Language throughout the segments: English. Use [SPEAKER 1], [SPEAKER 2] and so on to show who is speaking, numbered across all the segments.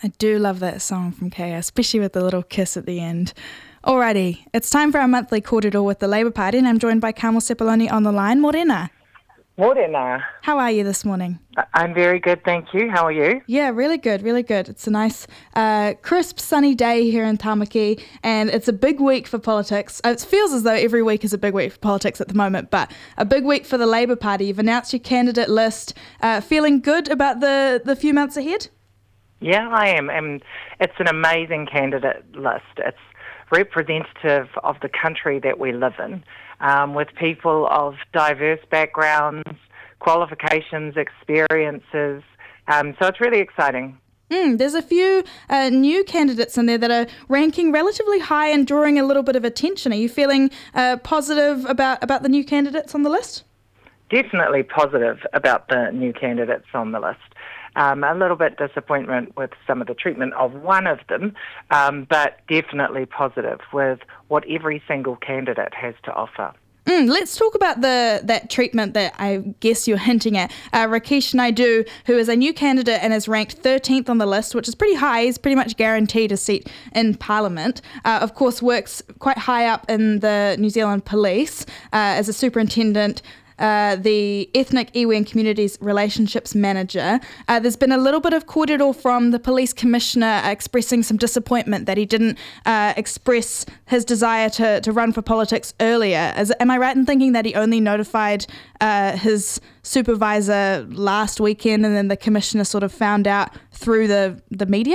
[SPEAKER 1] I do love that song from Kaya, especially with the little kiss at the end. Alrighty, it's time for our monthly Kōrero with the Labour Party, and I'm joined by Carmel Sepuloni on the line. Morena.
[SPEAKER 2] Morena.
[SPEAKER 1] How are you this morning?
[SPEAKER 2] I'm very good, thank you. How are you?
[SPEAKER 1] Yeah, really good, really good. It's a nice, crisp, sunny day here in Tamaki, and it's a big week for politics. It feels as though every week is a big week for politics at the moment, but a big week for the Labour Party. You've announced your candidate list. Feeling good about the few months ahead?
[SPEAKER 2] Yeah, I am. And it's an amazing candidate list. It's representative of the country that we live in, with people of diverse backgrounds, qualifications, experiences. So it's really exciting.
[SPEAKER 1] There's a few new candidates in there that are ranking relatively high and drawing a little bit of attention. Are you feeling positive about the new candidates on the list?
[SPEAKER 2] Definitely positive about the new candidates on the list. A little bit disappointment with some of the treatment of one of them, but definitely positive with what every single candidate has to offer.
[SPEAKER 1] Let's talk about that treatment that I guess you're hinting at. Rakesh Naidu, who is a new candidate and is ranked 13th on the list, which is pretty high. He's pretty much guaranteed a seat in Parliament. Of course, works quite high up in the New Zealand Police as a superintendent, the Ethnic Iwi and Communities Relationships Manager. There's been a little bit of kōrero from the Police Commissioner expressing some disappointment that he didn't express his desire to run for politics earlier. Am I right in thinking that he only notified his supervisor last weekend and then the Commissioner sort of found out through the media?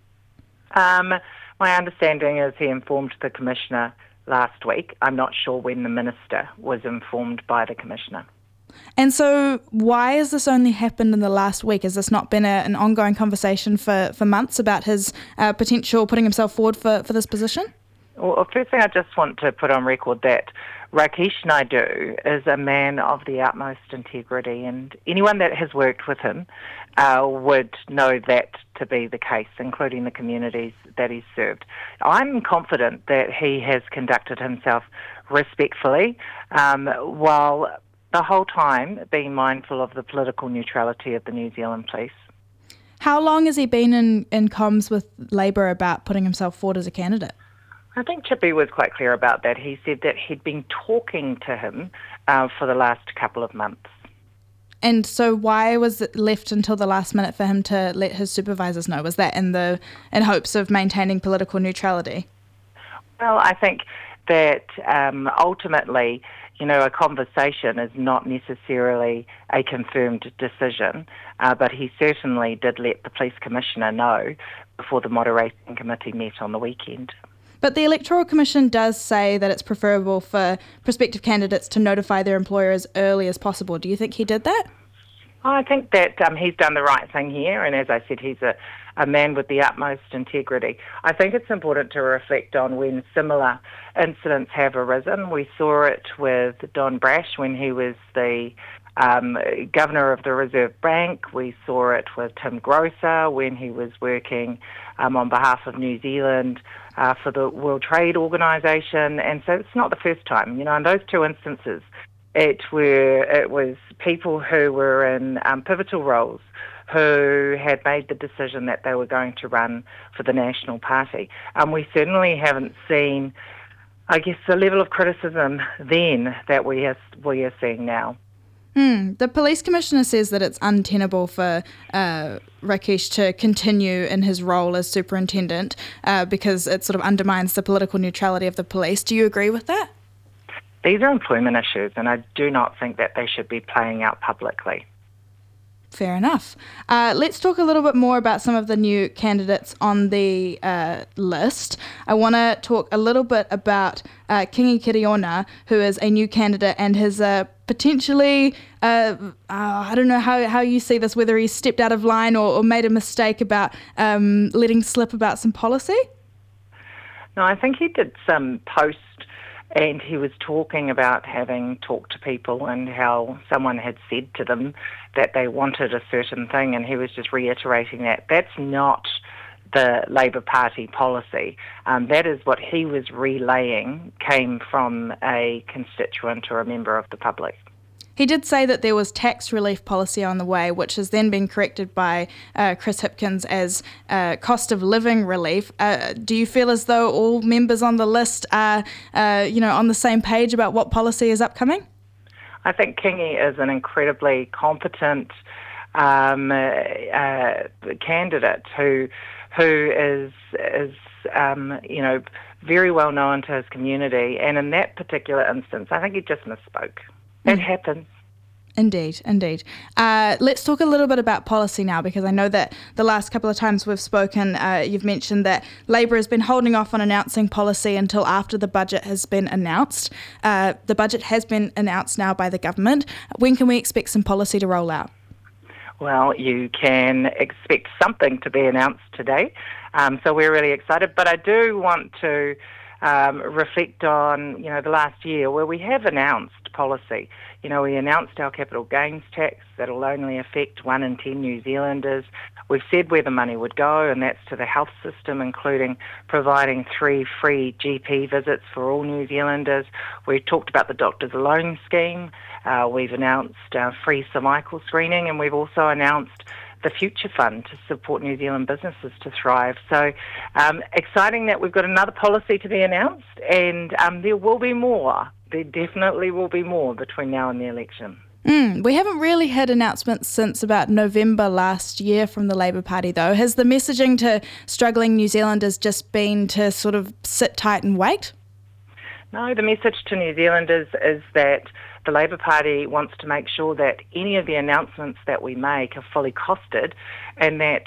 [SPEAKER 2] My understanding is he informed the Commissioner last week. I'm not sure when the Minister was informed by the Commissioner.
[SPEAKER 1] And so why has this only happened in the last week? Has this not been an ongoing conversation for months about his potential putting himself forward for this position?
[SPEAKER 2] Well, first thing I just want to put on record that Rakesh Naidu is a man of the utmost integrity, and anyone that has worked with him would know that to be the case, including the communities that he's served. I'm confident that he has conducted himself respectfully, while the whole time being mindful of the political neutrality of the New Zealand Police.
[SPEAKER 1] How long has he been in comms with Labour about putting himself forward as a candidate?
[SPEAKER 2] I think Chippy was quite clear about that. He said that he'd been talking to him for the last couple of months.
[SPEAKER 1] And so why was it left until the last minute for him to let his supervisors know? Was that in hopes of maintaining political neutrality?
[SPEAKER 2] Well, I think that ultimately, a conversation is not necessarily a confirmed decision, but he certainly did let the Police Commissioner know before the moderating committee met on the weekend.
[SPEAKER 1] But the Electoral Commission does say that it's preferable for prospective candidates to notify their employer as early as possible. Do you think he did that?
[SPEAKER 2] I think that he's done the right thing here, and as I said, he's a man with the utmost integrity. I think it's important to reflect on when similar incidents have arisen. We saw it with Don Brash when he was the Governor of the Reserve Bank. We saw it with Tim Grosser when he was working on behalf of New Zealand for the World Trade Organization, and so it's not the first time. In those two instances, it was people who were in pivotal roles who had made the decision that they were going to run for the National Party. We certainly haven't seen, I guess, the level of criticism then that we are seeing now.
[SPEAKER 1] The Police Commissioner says that it's untenable for Rakesh to continue in his role as superintendent because it sort of undermines the political neutrality of the police. Do you agree with that?
[SPEAKER 2] These are employment issues, and I do not think that they should be playing out publicly.
[SPEAKER 1] Fair enough. Let's talk a little bit more about some of the new candidates on the list. I want to talk a little bit about Kingi Kiriona, who is a new candidate and has potentially, I don't know how you see this, whether he's stepped out of line or made a mistake about letting slip about some policy?
[SPEAKER 2] No, I think he did some post, and he was talking about having talked to people and how someone had said to them that they wanted a certain thing, and he was just reiterating that. That's not the Labour Party policy. That is what he was relaying came from a constituent or a member of the public.
[SPEAKER 1] He did say that there was tax relief policy on the way, which has then been corrected by Chris Hipkins as cost of living relief. Do you feel as though all members on the list are, on the same page about what policy is upcoming?
[SPEAKER 2] I think Kingi is an incredibly competent candidate who is very well known to his community, and in that particular instance, I think he just misspoke. It happens.
[SPEAKER 1] Indeed. Let's talk a little bit about policy now, because I know that the last couple of times we've spoken, you've mentioned that Labour has been holding off on announcing policy until after the budget has been announced. The budget has been announced now by the government. When can we expect some policy to roll out?
[SPEAKER 2] Well, you can expect something to be announced today, so we're really excited. But I do want to reflect on, the last year where we have announced policy. We announced our capital gains tax that will only affect 1 in 10 New Zealanders. We've said where the money would go, and that's to the health system, including providing 3 free GP visits for all New Zealanders. We've talked about the Doctors Alone scheme. We've announced free cervical screening, and we've also announced the Future Fund to support New Zealand businesses to thrive. So exciting that we've got another policy to be announced, and there will be more. There definitely will be more between now and the election.
[SPEAKER 1] We haven't really had announcements since about November last year from the Labour Party, though. Has the messaging to struggling New Zealanders just been to sort of sit tight and wait?
[SPEAKER 2] No, the message to New Zealanders is that the Labour Party wants to make sure that any of the announcements that we make are fully costed, and that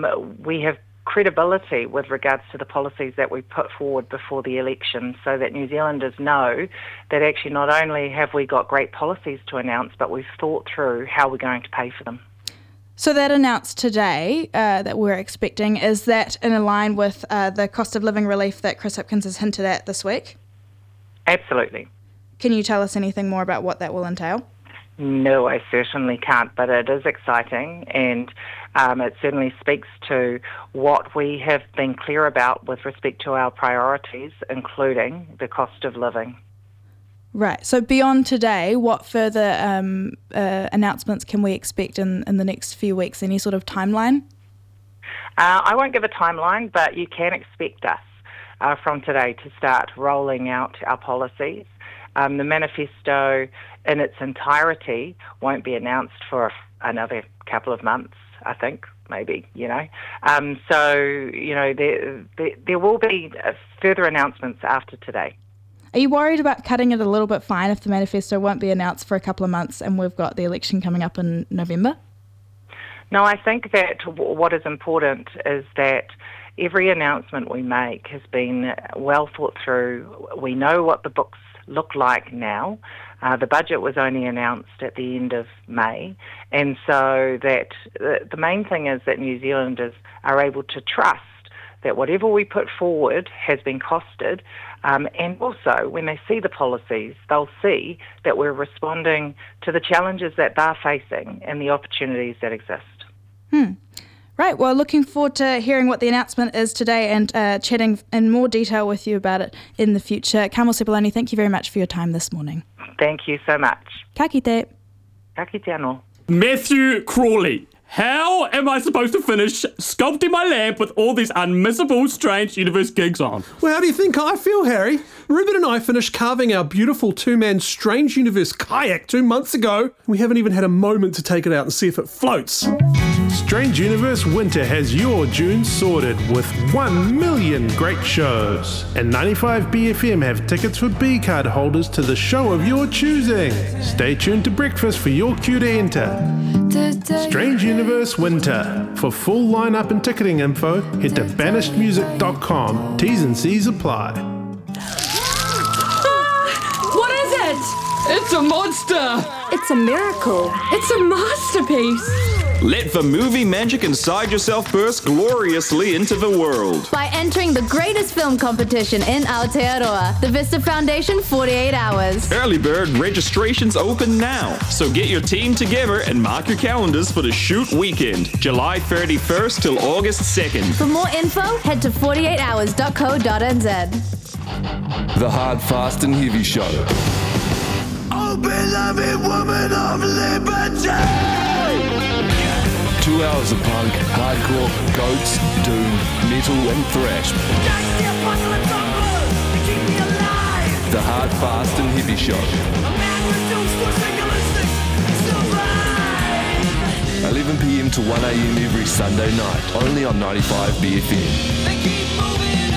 [SPEAKER 2] we have credibility with regards to the policies that we put forward before the election, so that New Zealanders know that actually not only have we got great policies to announce, but we've thought through how we're going to pay for them.
[SPEAKER 1] So that announced today that we're expecting, is that in line with the cost of living relief that Chris Hipkins has hinted at this week?
[SPEAKER 2] Absolutely.
[SPEAKER 1] Can you tell us anything more about what that will entail?
[SPEAKER 2] No, I certainly can't, but it is exciting, and it certainly speaks to what we have been clear about with respect to our priorities, including the cost of living.
[SPEAKER 1] Right. So beyond today, what further announcements can we expect in the next few weeks? Any sort of timeline?
[SPEAKER 2] I won't give a timeline, but you can expect us from today to start rolling out our policies. The manifesto in its entirety won't be announced for another couple of months, I think, maybe, there will be further announcements after today.
[SPEAKER 1] Are you worried about cutting it a little bit fine if the manifesto won't be announced for a couple of months and we've got the election coming up in November?
[SPEAKER 2] No, I think that what is important is that every announcement we make has been well thought through. We know what the books look like now. The budget was only announced at the end of May, and so that the main thing is that New Zealanders are able to trust that whatever we put forward has been costed, and also when they see the policies, they'll see that we're responding to the challenges that they're facing and the opportunities that exist.
[SPEAKER 1] Right, well, looking forward to hearing what the announcement is today and chatting in more detail with you about it in the future. Carmel Sepuloni, thank you very much for your time this morning.
[SPEAKER 2] Thank you so much.
[SPEAKER 1] Ka kite.
[SPEAKER 2] Ka kite anō.
[SPEAKER 3] Matthew Crawley. How am I supposed to finish sculpting my lamp with all these unmissable Strange Universe gigs on?
[SPEAKER 4] Well, how do you think I feel, Harry? Ruben and I finished carving our beautiful 2-man Strange Universe kayak 2 months ago. We haven't even had a moment to take it out and see if it floats.
[SPEAKER 5] Strange Universe Winter has your June sorted with 1 million great shows. And 95BFM have tickets for B-card holders to the show of your choosing. Stay tuned to breakfast for your cue to enter. Strange Universe Winter. For full lineup and ticketing info, head to banishedmusic.com. T's and C's apply.
[SPEAKER 6] What is it?
[SPEAKER 3] It's a monster!
[SPEAKER 6] It's a miracle. It's a masterpiece.
[SPEAKER 7] Let the movie magic inside yourself burst gloriously into the world.
[SPEAKER 8] By entering the greatest film competition in Aotearoa, the Vista Foundation 48 Hours.
[SPEAKER 7] Early bird registration's open now, so get your team together and mark your calendars for the shoot weekend, July 31st till August 2nd.
[SPEAKER 8] For more info, head to 48hours.co.nz.
[SPEAKER 9] The Hard, Fast and Heavy Show. Oh, beloved woman of liberty!
[SPEAKER 10] 2 hours of punk, hardcore, goats, doom, metal and thrash. The Hard, Fast and Hippie Show. 11 p.m. to 1 a.m. every Sunday night, only on 95 BFM.